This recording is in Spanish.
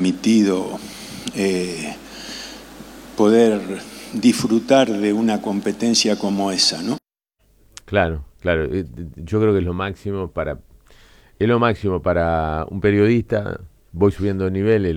permitido poder disfrutar de una competencia como esa, ¿no? Claro, claro. Yo creo que es lo máximo para un periodista. Voy subiendo niveles.